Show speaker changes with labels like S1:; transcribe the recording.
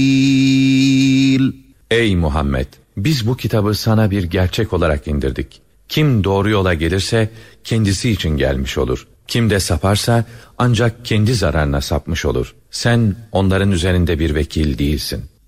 S1: Ey Muhammed! Biz bu kitabı sana bir gerçek olarak indirdik. Kim doğru yola gelirse kendisi için gelmiş olur. Kim de saparsa ancak kendi zararına sapmış olur. Sen onların üzerinde bir vekil değilsin.